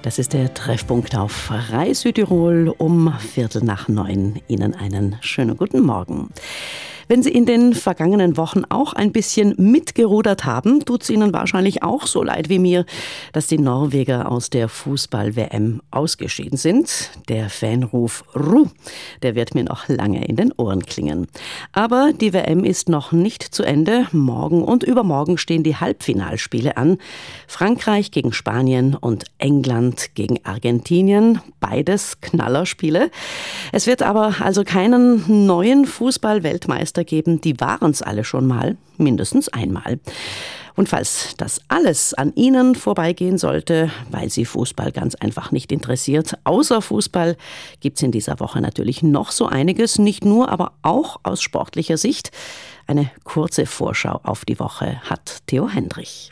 Das ist der Treffpunkt auf Rai Südtirol um 8:45. Ihnen einen schönen guten Morgen. Wenn Sie in den vergangenen Wochen auch ein bisschen mitgerudert haben, tut es Ihnen wahrscheinlich auch so leid wie mir, dass die Norweger aus der Fußball-WM ausgeschieden sind. Der Fanruf Ruh, der wird mir noch lange in den Ohren klingen. Aber die WM ist noch nicht zu Ende. Morgen und übermorgen stehen die Halbfinalspiele an. Frankreich gegen Spanien und England gegen Argentinien. Beides Knallerspiele. Es wird aber also keinen neuen Fußball-Weltmeister geben, die waren es alle schon mal, mindestens einmal. Und falls das alles an Ihnen vorbeigehen sollte, weil Sie Fußball ganz einfach nicht interessiert, außer Fußball gibt es in dieser Woche natürlich noch so einiges, nicht nur, aber auch aus sportlicher Sicht. Eine kurze Vorschau auf die Woche hat Theo Hendrich.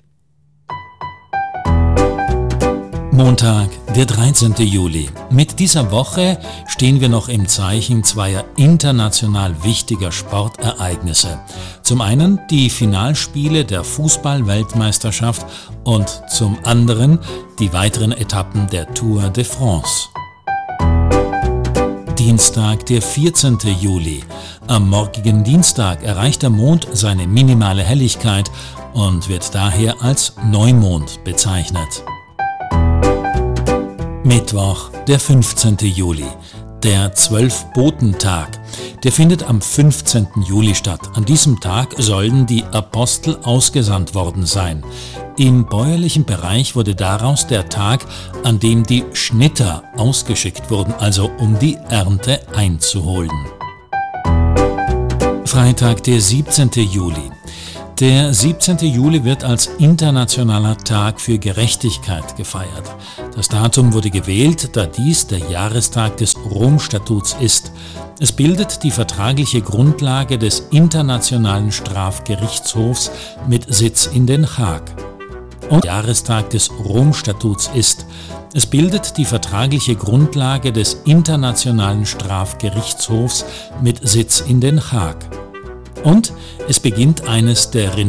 Montag, der 13. Juli. Mit dieser Woche stehen wir noch im Zeichen zweier international wichtiger Sportereignisse. Zum einen die Finalspiele der Fußball-Weltmeisterschaft und zum anderen die weiteren Etappen der Tour de France. Dienstag, der 14. Juli. Am morgigen Dienstag erreicht der Mond seine minimale Helligkeit und wird daher als Neumond bezeichnet. Mittwoch, der 15. Juli, der Zwölfbotentag. Der findet am 15. Juli statt. An diesem Tag sollen die Apostel ausgesandt worden sein. Im bäuerlichen Bereich wurde daraus der Tag, an dem die Schnitter ausgeschickt wurden, also um die Ernte einzuholen. Freitag, der 17. Juli. Der 17. Juli wird als Internationaler Tag für Gerechtigkeit gefeiert. Das Datum wurde gewählt, da dies der Jahrestag des Rom-Statuts ist. Es bildet die vertragliche Grundlage des Internationalen Strafgerichtshofs mit Sitz in Den Haag. Und der Jahrestag des Rom-Statuts ist. Es bildet die vertragliche Grundlage des Internationalen Strafgerichtshofs mit Sitz in Den Haag. Und es beginnt eines der